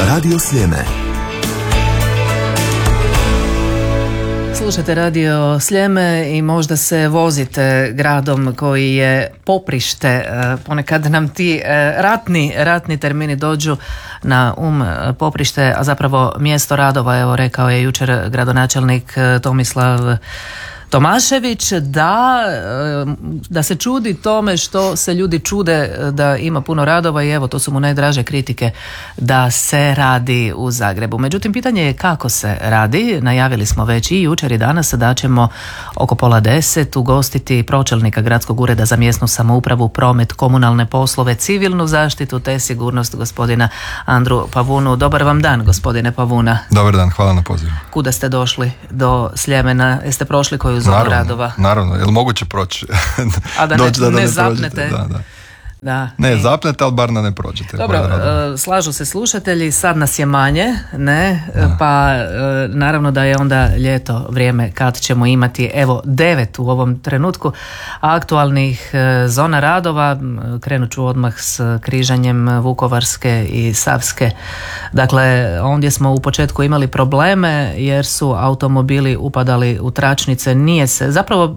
Radio Sljeme. Slušajte Radio Sljeme i možda se vozite gradom koji je poprište. Ponekad nam ti ratni termini dođu na poprište, a zapravo mjesto radova. Evo, rekao je jučer gradonačelnik Tomislav Tomašević da se čudi tome što se ljudi čude da ima puno radova i evo, to su mu najdraže kritike da se radi u Zagrebu. Međutim, pitanje je kako se radi. Najavili smo već i jučer i danas da ćemo oko 9:30 ugostiti pročelnika Gradskog ureda za mjesnu samoupravu, promet, komunalne poslove, civilnu zaštitu te sigurnost, gospodina Andru Pavunu. Dobar vam dan, gospodine Pavuna. Dobar dan, hvala na pozivu. Kuda ste došli do Sljemena? Jeste prošli koju zonu radova? Naravno, je li moguće proći? A da ne zapnete? Da. Ne, zapnete, ali bar da ne prođete. Dobro, slažu se slušatelji, sad nas je manje, ne? Pa naravno da je onda ljeto vrijeme kad ćemo imati 9 u ovom trenutku aktualnih zona radova. Krenut ću odmah s križanjem Vukovarske i Savske. Dakle, ondje smo u početku imali probleme jer su automobili upadali u tračnice. Zapravo